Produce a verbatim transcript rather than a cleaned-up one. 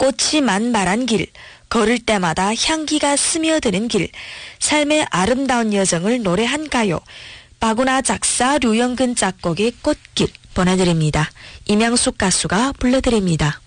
꽃이 만발한 길, 걸을 때마다 향기가 스며드는 길, 삶의 아름다운 여정을 노래한 가요. 박운하 작사, 류영근 작곡의 꽃길 보내드립니다. 임양숙 가수가 불러드립니다.